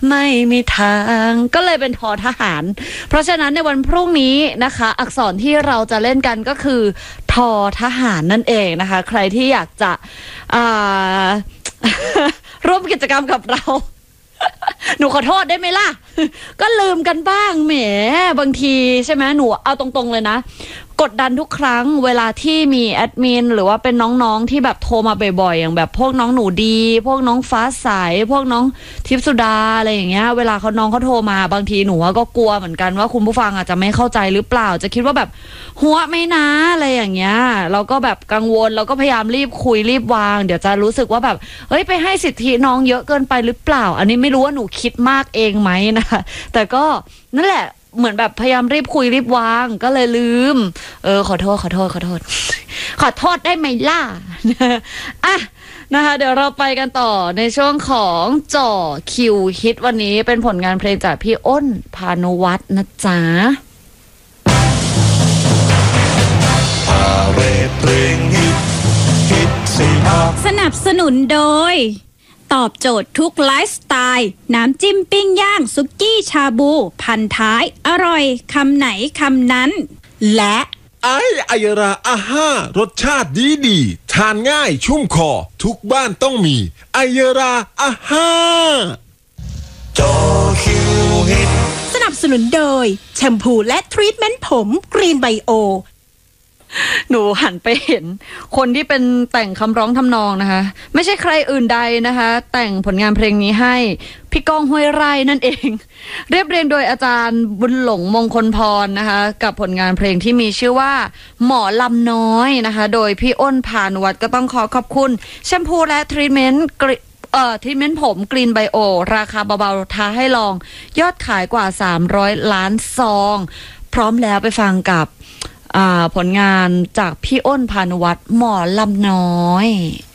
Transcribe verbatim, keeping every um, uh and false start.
ไม่มีทางก็เลยเป็นทอทหารเพราะฉะนั้นในวันพรุ่งนี้นะคะอักษรที่เราจะเล่นกันก็คือทอทหารนั่นเองนะคะใครที่อยากจะอ่า ร่วมกิจกรรมกับเรา หนูขอโทษได้ไหมล่ะ ก็ลืมกันบ้างแหมบางทีใช่ไหมหนูเอาตรงๆเลยนะกดดันทุกครั้งเวลาที่มีแอดมินหรือว่าเป็นน้องๆที่แบบโทรมาบ่อยๆอย่างแบบพวกน้องหนูดีพวกน้องฟ้าใสพวกน้องทิพย์สุดาอะไรอย่างเงี้ยเวลาเขาน้องเขาโทรมาบางทีหนูก็กลัวเหมือนกันว่าคุณผู้ฟังอาจจะไม่เข้าใจหรือเปล่าจะคิดว่าแบบหัวไม่นะอะไรอย่างเงี้ยเราก็แบบกังวลเราก็พยายามรีบคุยรีบวางเดี๋ยวจะรู้สึกว่าแบบเฮ้ยไปให้สิทธิน้องเยอะเกินไปหรือเปล่าอันนี้ไม่รู้ว่าหนูคิดมากเองไหมนะคะแต่ก็นั่นแหละเหมือนแบบพยายามรีบคุยรีบวางก็เลยลืมเออขอโทษขอโทษขอโทษขอโทษได้ไหมล่ะอ่ะนะคะเดี๋ยวเราไปกันต่อในช่วงของจ่อคิวฮิตวันนี้เป็นผลงานเพลงจากพี่อ้นพานุวัฒน์นะจ๊ะพาเรทเพลงฮิตฮิตสี่ห้าสนับสนุนโดยตอบโจทย์ทุกไลฟ์สไตล์น้ำจิ้มปิ้งย่างสุกี้ชาบูพันท้ายอร่อยคำไหนคำนั้นและไอไอยราอาห้ารสชาติดีดีทานง่ายชุ่มคอทุกบ้านต้องมีไอยราอาห้าจอคิวฮิตสนับสนุนโดยแชมพูและทรีทเมนต์ผมกรีนไบโอหนูหันไปเห็นคนที่เป็นแต่งคำร้องทำนองนะคะไม่ใช่ใครอื่นใดนะคะแต่งผลงานเพลงนี้ให้พี่ก้องห้วยไร่นั่นเองเรียบเรียงโดยอาจารย์บุญหลงมงคลพรนะคะกับผลงานเพลงที่มีชื่อว่าหมอลำน้อยนะคะโดยพี่อ้นพานุวัฒน์ก็ต้องขอขอบคุณแชมพูและทรีทเมนต์เอ่อทรีทเมนต์ผมกรีนไบโอราคาเบาๆท้าให้ลองยอดขายกว่าสามร้อยล้านซองพร้อมแล้วไปฟังกับผลงานจากพี่อ้นพานุวัฒน์หมอลำน้อย